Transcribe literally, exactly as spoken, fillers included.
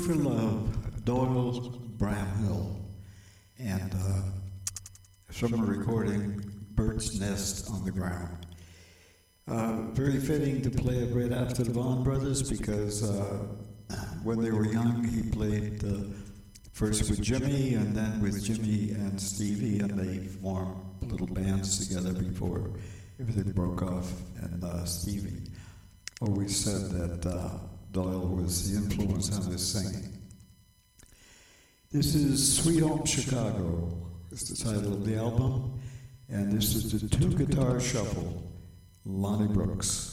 for Love, Doyle Bramhill, and uh, from a recording, Bird's Nest on the Ground. Uh, very fitting to play it right after the Vaughan Brothers because uh, when they were young, he played uh, first with Jimmy and then with Jimmy and Stevie, and they formed little bands together before everything broke off. And uh, Stevie always said that uh, Doyle was the influence on his singing. This is Sweet Home Chicago, is the title of the album, and this is the two guitar shuffle, Lonnie Brooks.